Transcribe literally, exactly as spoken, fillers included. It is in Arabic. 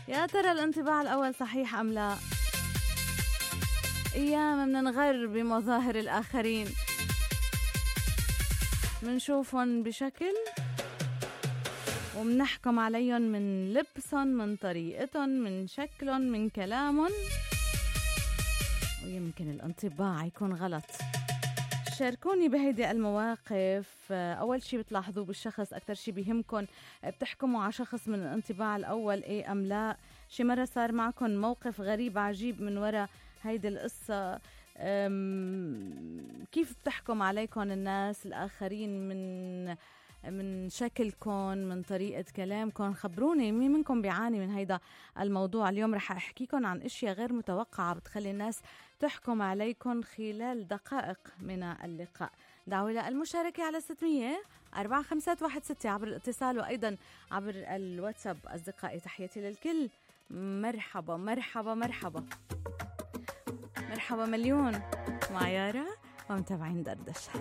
يا ترى الانطباع الأول صحيح أم لا؟ أيام مننغر بمظاهر الآخرين، منشوفهم بشكل ومنحكم عليهم من لبسهم، من طريقتهم، من شكلهم، من كلامهم، ويمكن الانطباع يكون غلط. شاركوني بهيدي المواقف. أول شي بتلاحظوه بالشخص، أكتر شي بيهمكن، بتحكموا على شخص من الانطباع الأول إيه أم لا؟ شي مرة صار معكم موقف غريب عجيب من وراء هيدي القصة؟ كيف بتحكم عليكم الناس الآخرين؟ من من شكلكم، من طريقة كلامكم؟ خبروني مين منكم بيعاني من هيدا الموضوع. اليوم رح أحكيكم عن اشياء غير متوقعة بتخلي الناس تحكم عليكم خلال دقائق من اللقاء. دعوا إلى المشاركة على ستمية أربعة خمسة واحد ستة عبر الاتصال وأيضا عبر الواتساب. أصدقائي تحياتي للكل، مرحبا مرحبا مرحبا مرحبا مليون. مع يارا ومتابعين دردشة.